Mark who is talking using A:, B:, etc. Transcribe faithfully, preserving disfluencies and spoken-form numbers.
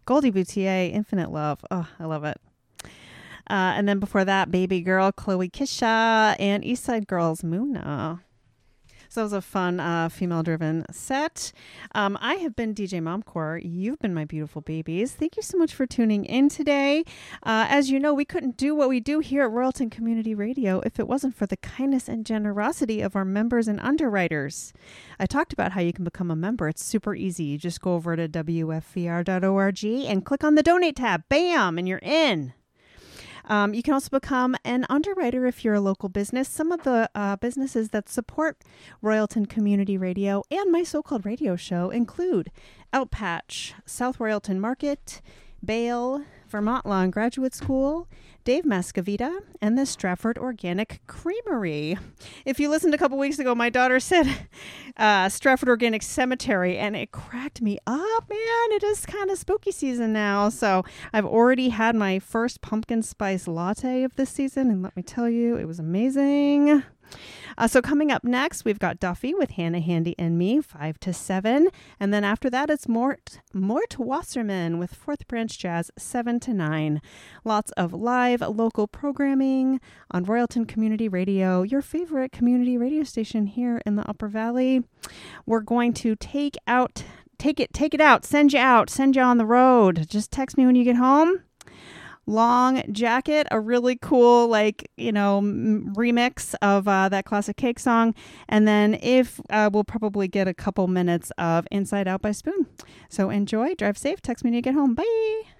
A: Goldie Boutier, Infinite Love. Oh, I love it. Uh, and then before that, Baby Girl, Chloe Kisha, and East Side Girls, Muna. So it was a fun uh, female-driven set. Um, I have been D J Momcore. You've been my beautiful babies. Thank you so much for tuning in today. Uh, as you know, we couldn't do what we do here at Royalton Community Radio if it wasn't for the kindness and generosity of our members and underwriters. I talked about how you can become a member. It's super easy. You just go over to W F V R dot org and click on the Donate tab. Bam! And you're in. Um, you can also become an underwriter if you're a local business. Some of the uh, businesses that support Royalton Community Radio and my so-called radio show include Outpatch, South Royalton Market, Bale, Vermont Law and Graduate School, Dave Mascavita, and the Stratford Organic Creamery. If you listened a couple weeks ago, my daughter said uh, Stratford Organic Cemetery, and it cracked me up, man. It is kind of spooky season now, so I've already had my first pumpkin spice latte of this season, and let me tell you, it was amazing. Uh, so coming up next, we've got Duffy with Hannah, Handy, and me, five to seven. And then after that, it's Mort, Mort Wasserman with Fourth Branch Jazz, seven to nine. Lots of live local programming on Royalton Community Radio, your favorite community radio station here in the Upper Valley. We're going to take out, take it, take it out, send you out, send you on the road. Just text me when you get home. Long Jacket, a really cool, like, you know, m- remix of uh, that classic Cake song. And then if uh, we'll probably get a couple minutes of Inside Out by Spoon. So enjoy, drive safe, text me when you get home. Bye.